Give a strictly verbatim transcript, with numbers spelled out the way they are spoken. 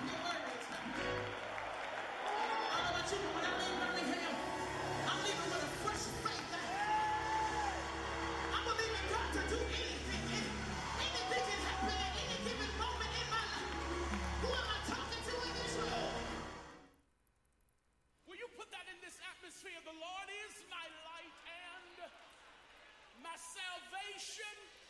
your words. I don't know about you, but when I leave Birmingham, I'm leaving with a fresh faith. I'm believing God to do anything. Anything can happen at any given moment in my life. Who am I talking to in this room? Will you put that in this atmosphere? The Lord is my light and my salvation.